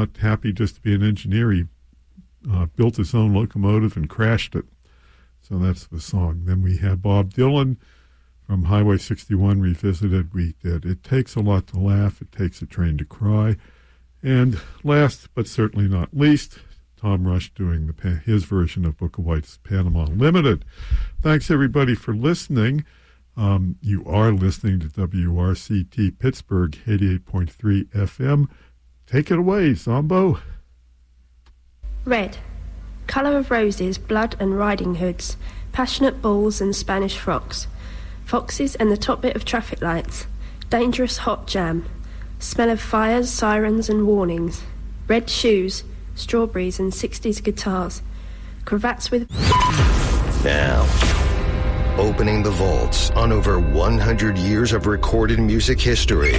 not happy just to be an engineer. He built his own locomotive and crashed it. So that's the song. Then we had Bob Dylan from Highway 61 Revisited. We did It Takes a Lot to Laugh, It Takes a Train to Cry. And last, but certainly not least, Tom Rush doing his version of Book of White's Panama Limited. Thanks, everybody, for listening. You are listening to WRCT Pittsburgh 88.3 FM. Take it away, Zombo. Red. Colour of roses, blood and riding hoods, passionate balls and Spanish frocks, foxes and the top bit of traffic lights, dangerous hot jam, smell of fires, sirens and warnings, red shoes, strawberries and 60s guitars, cravats with... Now, opening the vaults on over 100 years of recorded music history.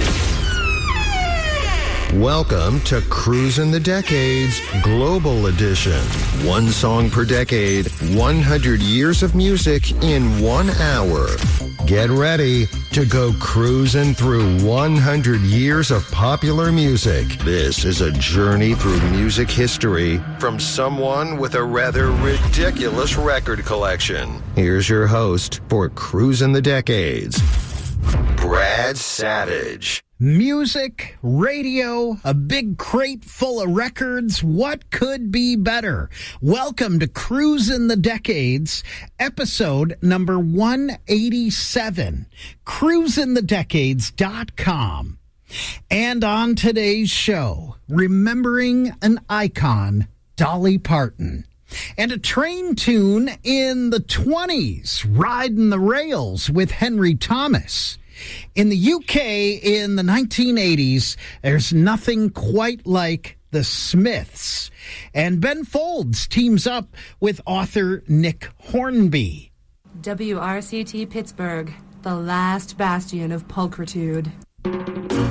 Welcome to Cruisin' the Decades Global Edition. One song per decade, 100 years of music in 1 hour. Get ready to go cruising through 100 years of popular music. This is a journey through music history from someone with a rather ridiculous record collection. Here's your host for Cruisin' the Decades, Brad Savage. Music, radio, a big crate full of records. What could be better? Welcome to Cruisin' the Decades, episode number 187, cruisinthedecades.com. And on today's show, remembering an icon, Dolly Parton. And a train tune in the 20s, Riding the Rails with Henry Thomas. In the UK in the 1980s, there's nothing quite like the Smiths. And Ben Folds teams up with author Nick Hornby. WRCT Pittsburgh, the last bastion of pulchritude.